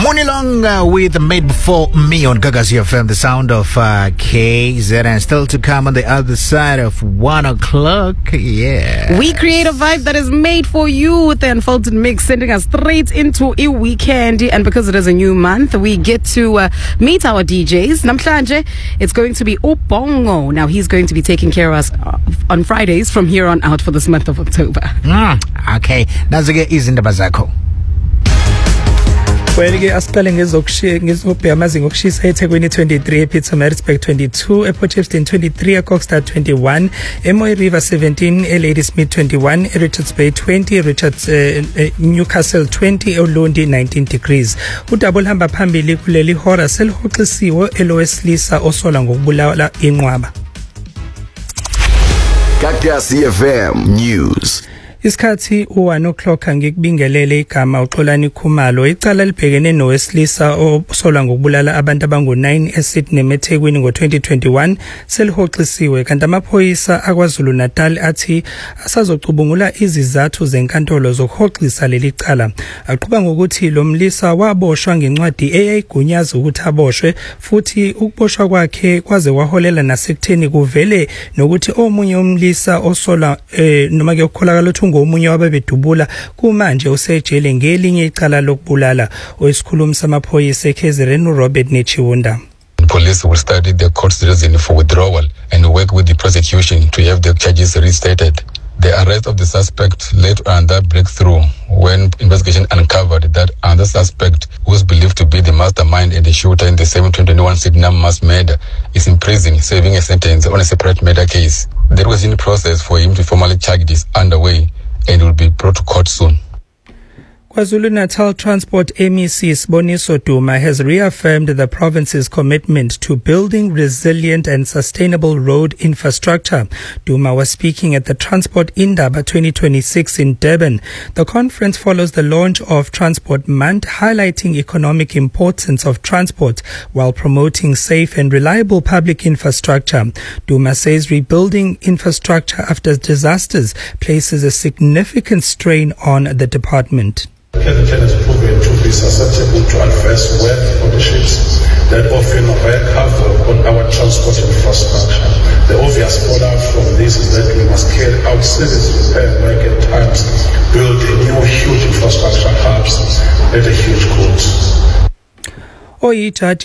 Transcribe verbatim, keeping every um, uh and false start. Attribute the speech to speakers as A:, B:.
A: Monilong uh, with Made Before Me on Gagasi F M, the sound of uh, K Z, and still to come on the other side of one o'clock. Yeah.
B: We create a vibe that is made for you with the Unfolded Mix, sending us straight into a weekend. And because it is a new month, we get to uh, meet our D Js. Namhlanje, it's going to be Ubongo. Now, he's going to be taking care of us uh, on Fridays from here on out for this month of October.
A: Mm, okay. Nazuke izindaba zakho.
C: Well-ke asiqale ngezobhemazi ngokushisa eThekwini twenty-three, ePietermaritzburg twenty-two, ePortshepstone twenty-three, eKokstad twenty-one, eMoy River seventeen, eLadysmith twenty-one, eRichards Bay twenty, Richards uh, uh, Newcastle twenty, eLondi nineteen degrees. Udaba olihamba phambili kuleli hora selihoxisiwe elowesilisa osola ngokubulala inqwaba.
D: Gagasi F M News.
C: Isikhathi u-one o'clock ngikubingelele igama uXolani Khumalo. Icala libhekene nowesilisa osolwa ngokubulala abantu abangu-nine eSydney eThekwini ngo-twenty twenty-one selihoxisiwe, kanti amaphoyisa aKwaZulu Natal athi asazocubungula izizathu zenkantolo zokuhoxisa leli cala. Aqhuba ngokuthi lo mlisa waboshwa ngencwadi eyayigunyaza ukuthi aboshwe, futhi ukuboshwa kwakhe kwaze waholela nasekutheni kuvele nokuthi omunye umlisa osola eh, noma ke ukukholakala ukuthi ngomunye wababedubula kumanje usejele ngelinye icala lokubulala. Oyisikhulumi samaphoyisa eK Z N uRobert Nechiwunda.
E: Police will study the court's reason for withdrawal and work with the prosecution to have the charges restated. The arrest of the suspect led to another breakthrough when investigation uncovered that another suspect, who is believed to be the mastermind and the shooter in the seven twenty-one Sydney mass murder, is in prison serving a sentence on a separate murder case. The requisition process for him to formally charge is underway and will be brought to court soon.
C: KwaZulu Natal Transport M E C Siboniso Duma has reaffirmed the province's commitment to building resilient and sustainable road infrastructure. Duma was speaking at the Transport Indaba twenty twenty-six in Durban. The conference follows the launch of Transport Month, highlighting economic importance of transport while promoting safe and reliable public infrastructure. Duma says rebuilding infrastructure after disasters places a significant strain on the department.
F: Kennedy has proven to be susceptible to adverse weather conditions that often wreak havoc on our transport infrastructure. The obvious fallout from this is that we must carry out serious repair work at times, building new huge infrastructure hubs at a huge cost.